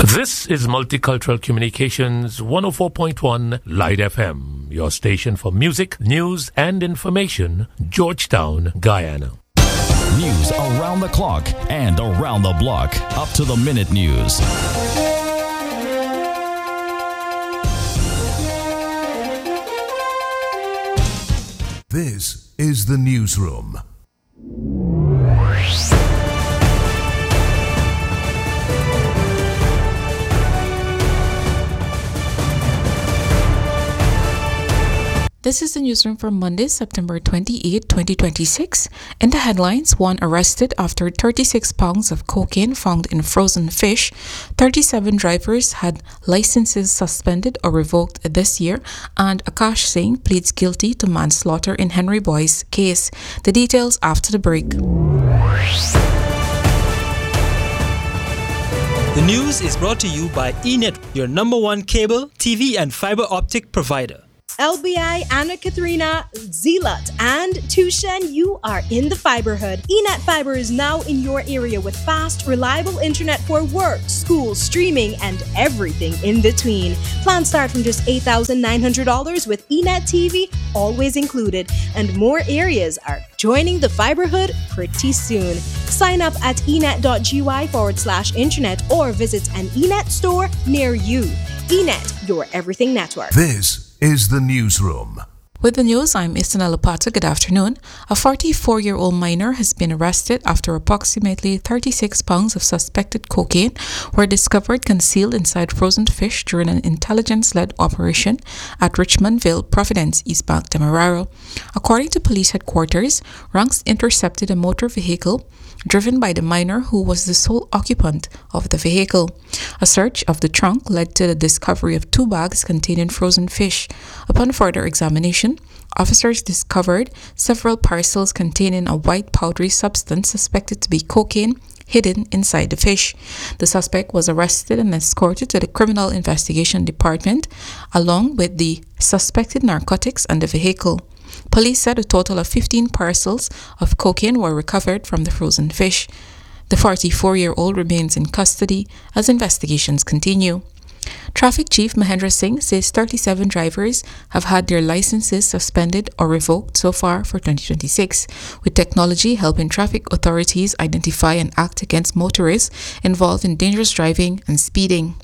This is Multicultural Communications 104.1 Light FM, your station for music, news, and information, Georgetown, Guyana. News around the clock and around the block. Up to the minute news. This is the newsroom. This is the newsroom for Monday, September 28, 2026. In the headlines, one arrested after 36 pounds of cocaine found in frozen fish. 37 drivers had licenses suspended or revoked this year. And Akash Singh pleads guilty to manslaughter in Henry Boy's case. The details after the break. The news is brought to you by eNet, your number one cable, TV and fiber optic provider. LBI, Anna Katharina, Zealot, and Tushen, you are in the fiberhood. eNet Fiber is now in your area with fast, reliable internet for work, school, streaming, and everything in between. Plans start from just $8,900 with eNet TV always included, and more areas are joining the fiberhood pretty soon. Sign up at enet.gy/internet or visit an eNet store near you. eNet, your everything network. This is the newsroom. With the news, I'm Istanella Pata. Good afternoon. A 44-year-old minor has been arrested after approximately 36 pounds of suspected cocaine were discovered concealed inside frozen fish during an intelligence-led operation at Richmondville, Providence, East Bank, Demerara. According to police headquarters, ranks intercepted a motor vehicle driven by the minor, who was the sole occupant of the vehicle. A search of the trunk led to the discovery of 2 bags containing frozen fish. Upon further examination, officers discovered several parcels containing a white powdery substance suspected to be cocaine hidden inside the fish. The suspect was arrested and escorted to the Criminal Investigation Department along with the suspected narcotics and the vehicle. Police said a total of 15 parcels of cocaine were recovered from the frozen fish. The 44-year-old remains in custody as investigations continue. Traffic Chief Mahendra Singh says 37 drivers have had their licenses suspended or revoked so far for 2026, with technology helping traffic authorities identify and act against motorists involved in dangerous driving and speeding.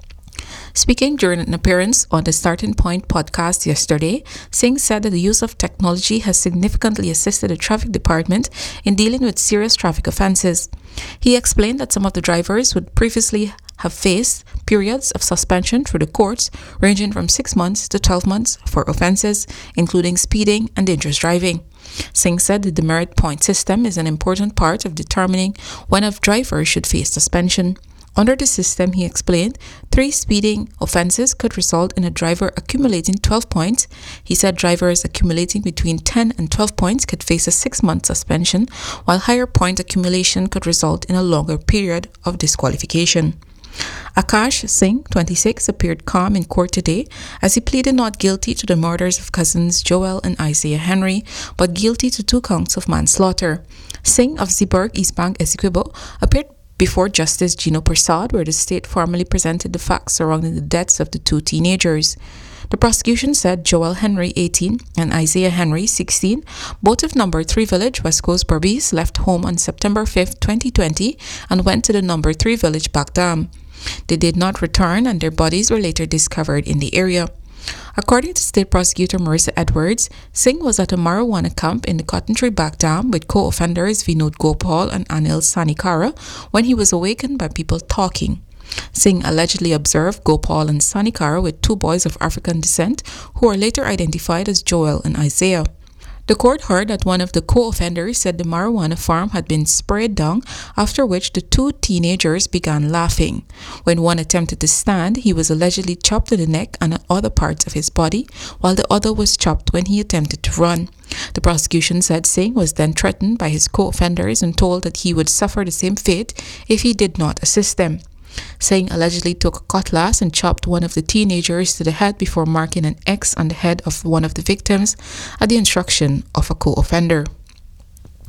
Speaking during an appearance on the Starting Point podcast yesterday, Singh said that the use of technology has significantly assisted the traffic department in dealing with serious traffic offences. He explained that some of the drivers would previously have faced periods of suspension through the courts ranging from 6 months to 12 months for offences, including speeding and dangerous driving. Singh said the demerit point system is an important part of determining when a driver should face suspension. Under the system, he explained, 3 speeding offences could result in a driver accumulating 12 points. He said drivers accumulating between 10 and 12 points could face a 6-month suspension, while higher point accumulation could result in a longer period of disqualification. Akash Singh, 26, appeared calm in court today as he pleaded not guilty to the murders of cousins Joel and Isaiah Henry, but guilty to 2 counts of manslaughter. Singh of Zeeburg, East Bank, Essequibo, appeared before Justice Gino Prasad, where the state formally presented the facts surrounding the deaths of the 2 teenagers. The prosecution said Joel Henry, 18, and Isaiah Henry, 16, both of number 3 village, West Coast Berbice, left home on September 5, 2020 and went to the number 3 village, Bagdam. They did not return and their bodies were later discovered in the area. According to State Prosecutor Marissa Edwards, Singh was at a marijuana camp in the Cotton Tree Bagdam with co-offenders Vinod Gopal and Anil Sanikara when he was awakened by people talking. Singh allegedly observed Gopal and Sanikara with 2 boys of African descent who were later identified as Joel and Isaiah. The court heard that one of the co-offenders said the marijuana farm had been sprayed down, after which the 2 teenagers began laughing. When one attempted to stand, he was allegedly chopped in the neck and other parts of his body, while the other was chopped when he attempted to run. The prosecution said Singh was then threatened by his co-offenders and told that he would suffer the same fate if he did not assist them. Singh allegedly took a cutlass and chopped one of the teenagers to the head before marking an X on the head of one of the victims at the instruction of a co-offender.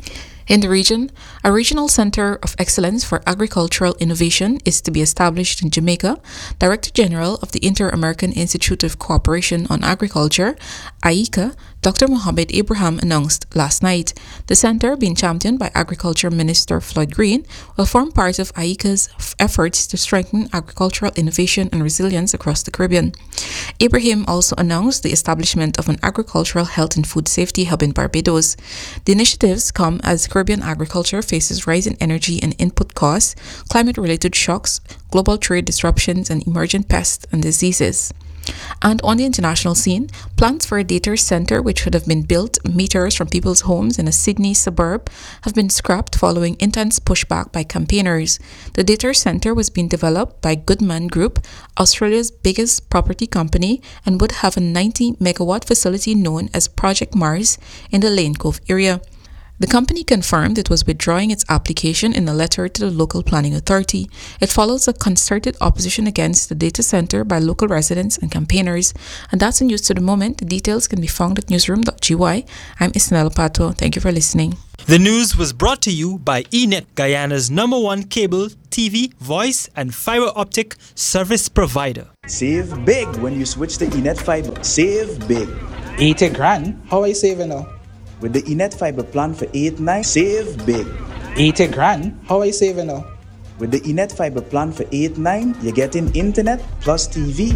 In the region, a regional center of excellence for agricultural innovation is to be established in Jamaica. Director General of the Inter-American Institute of Cooperation on Agriculture, AICA, Dr. Mohamed Abraham announced last night. The center, being championed by Agriculture Minister Floyd Green, will form part of AICA's efforts to strengthen agricultural innovation and resilience across the Caribbean. Abraham also announced the establishment of an agricultural health and food safety hub in Barbados. The initiatives come as Caribbean agriculture faces rising energy and input costs, climate-related shocks, global trade disruptions, and emergent pests and diseases. And on the international scene, plans for a data center which would have been built meters from people's homes in a Sydney suburb have been scrapped following intense pushback by campaigners. The data center was being developed by Goodman Group, Australia's biggest property company, and would have a 90-megawatt facility known as Project Mars in the Lane Cove area. The company confirmed it was withdrawing its application in a letter to the local planning authority. It follows a concerted opposition against the data center by local residents and campaigners. And that's the news to the moment. The details can be found at newsroom.gy. I'm Isnella Pato. Thank you for listening. The news was brought to you by eNet, Guyana's #1 cable, TV, voice, and fiber optic service provider. Save big when you switch to eNet Fiber. Save big. 80 grand? How I saving now? With the eNet Fiber plan for 8-9, save big. 80 grand? How I saving now? With the eNet Fiber plan for 8-9, you're getting internet plus TV